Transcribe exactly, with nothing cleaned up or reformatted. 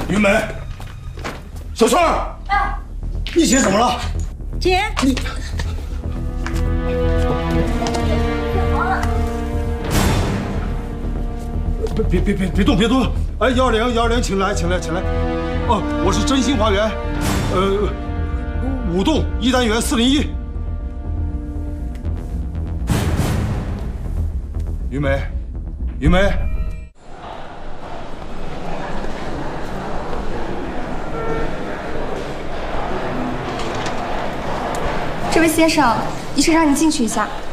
云梅，小春儿， 啊， 你姐怎么了？ 姐， 你别别别别别动别动！哎，幺二零幺二零，请来请来请来！哦，我是真心花园，呃，五栋一单元四零一。云梅，云梅。 这位先生，医生让你进去一下。